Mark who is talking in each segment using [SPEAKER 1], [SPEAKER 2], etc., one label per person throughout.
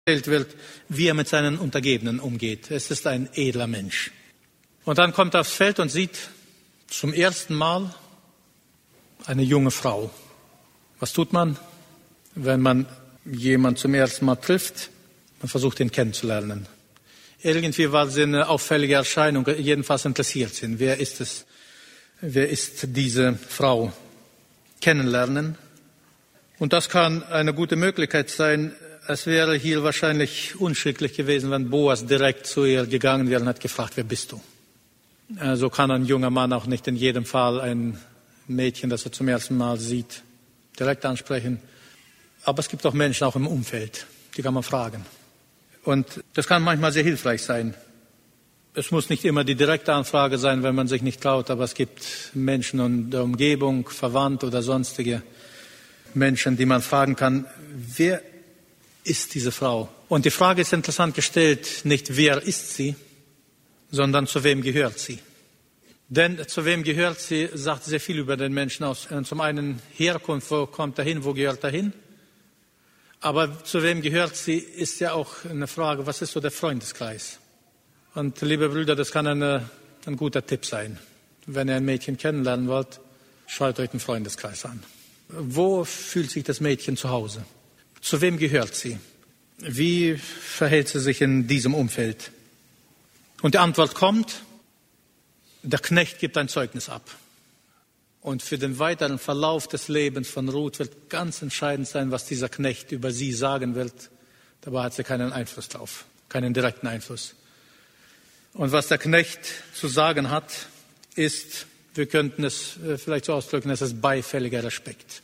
[SPEAKER 1] erzählt wird, wie er mit seinen Untergebenen umgeht. Es ist ein edler Mensch. Und dann kommt er aufs Feld und sieht zum ersten Mal eine junge Frau. Was tut man, wenn man jemanden zum ersten Mal trifft? Man versucht, ihn kennenzulernen. Irgendwie war sie eine auffällige Erscheinung, jedenfalls interessiert sie ihn. Wer ist es? Wer ist diese Frau? Kennenlernen. Und das kann eine gute Möglichkeit sein. Es wäre hier wahrscheinlich unschicklich gewesen, wenn Boas direkt zu ihr gegangen wäre und hat gefragt, wer bist du? So kann ein junger Mann auch nicht in jedem Fall ein Mädchen, das er zum ersten Mal sieht, direkt ansprechen. Aber es gibt auch Menschen auch im Umfeld, die kann man fragen. Und das kann manchmal sehr hilfreich sein. Es muss nicht immer die direkte Anfrage sein, wenn man sich nicht traut, aber es gibt Menschen in der Umgebung, Verwandte oder sonstige Menschen, die man fragen kann, wer ist diese Frau? Und die Frage ist interessant gestellt, nicht wer ist sie, sondern zu wem gehört sie? Denn zu wem gehört sie, sagt sehr viel über den Menschen aus. Zum einen Herkunft, wo kommt er hin, wo gehört er hin? Aber zu wem gehört sie, ist ja auch eine Frage, was ist so der Freundeskreis? Und liebe Brüder, das kann ein guter Tipp sein. Wenn ihr ein Mädchen kennenlernen wollt, schaut euch den Freundeskreis an. Wo fühlt sich das Mädchen zu Hause? Zu wem gehört sie? Wie verhält sie sich in diesem Umfeld? Und die Antwort kommt, der Knecht gibt ein Zeugnis ab. Und für den weiteren Verlauf des Lebens von Ruth wird ganz entscheidend sein, was dieser Knecht über sie sagen wird. Dabei hat sie keinen Einfluss drauf, keinen direkten Einfluss. Und was der Knecht zu sagen hat, ist, wir könnten es vielleicht so ausdrücken, es ist beifälliger Respekt.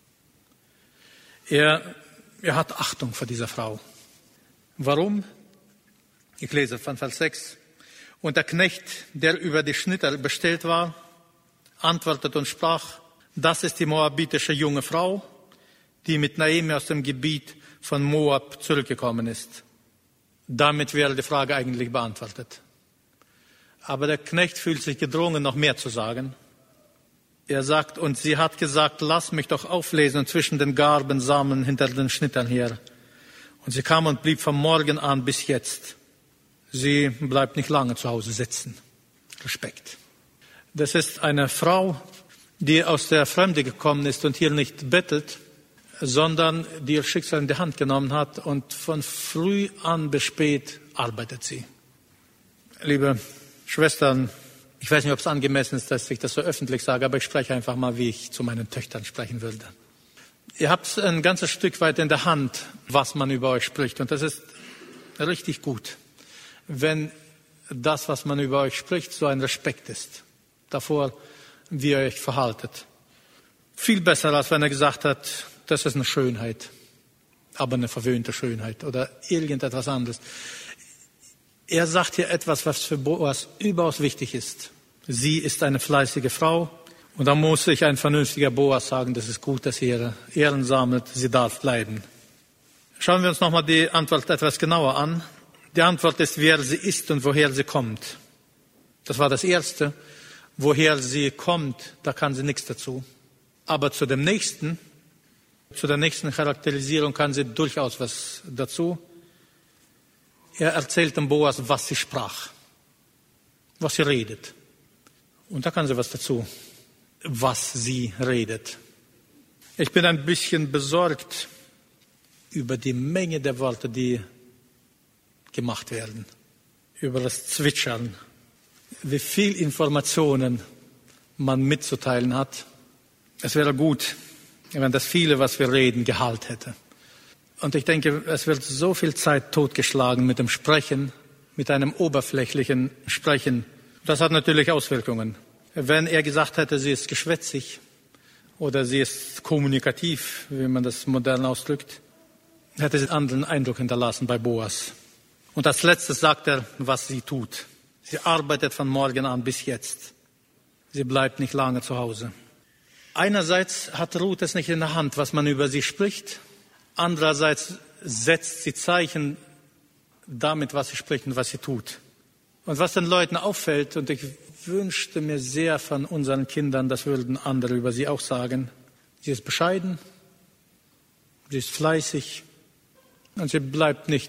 [SPEAKER 1] Er hat Achtung vor dieser Frau. Warum? Ich lese von Vers 6. Und der Knecht, der über die Schnitter bestellt war, antwortete und sprach, das ist die moabitische junge Frau, die mit Naomi aus dem Gebiet von Moab zurückgekommen ist. Damit wäre die Frage eigentlich beantwortet. Aber der Knecht fühlt sich gedrungen, noch mehr zu sagen. Er sagt, und sie hat gesagt, lass mich doch auflesen und zwischen den Garbensamen hinter den Schnittern her. Und sie kam und blieb vom Morgen an bis jetzt. Sie bleibt nicht lange zu Hause sitzen. Respekt. Das ist eine Frau, die aus der Fremde gekommen ist und hier nicht bettelt, sondern die ihr Schicksal in die Hand genommen hat und von früh an bis spät arbeitet sie. Liebe Schwestern, ich weiß nicht, ob es angemessen ist, dass ich das so öffentlich sage, aber ich spreche einfach mal, wie ich zu meinen Töchtern sprechen würde. Ihr habt ein ganzes Stück weit in der Hand, was man über euch spricht. Und das ist richtig gut, wenn das, was man über euch spricht, so ein Respekt ist davor, wie ihr euch verhaltet. Viel besser, als wenn er gesagt hat, das ist eine Schönheit, aber eine verwöhnte Schönheit oder irgendetwas anderes. Er sagt hier etwas, was für Boas überaus wichtig ist. Sie ist eine fleißige Frau und da muss sich ein vernünftiger Boas sagen, das ist gut, dass sie ihre Ehren sammelt, sie darf bleiben. Schauen wir uns nochmal die Antwort etwas genauer an. Die Antwort ist, wer sie ist und woher sie kommt. Das war das Erste. Woher sie kommt, da kann sie nichts dazu. Aber zu der nächsten Charakterisierung kann sie durchaus was dazu. Er erzählt dem Boas, was sie sprach, was sie redet. Und da kann sie was dazu, was sie redet. Ich bin ein bisschen besorgt über die Menge der Worte, die gemacht werden, über das Zwitschern, wie viel Informationen man mitzuteilen hat. Es wäre gut, wenn das viele, was wir reden, Gehalt hätte. Und ich denke, es wird so viel Zeit totgeschlagen mit dem Sprechen, mit einem oberflächlichen Sprechen. Das hat natürlich Auswirkungen. Wenn er gesagt hätte, sie ist geschwätzig oder sie ist kommunikativ, wie man das modern ausdrückt, hätte sie einen anderen Eindruck hinterlassen bei Boas. Und als letztes sagt er, was sie tut. Sie arbeitet von morgen an bis jetzt. Sie bleibt nicht lange zu Hause. Einerseits hat Ruth es nicht in der Hand, was man über sie spricht. Andererseits setzt sie Zeichen damit, was sie spricht und was sie tut. Und was den Leuten auffällt, und ich wünschte mir sehr von unseren Kindern, das würden andere über sie auch sagen, sie ist bescheiden, sie ist fleißig, Und sie bleibt nicht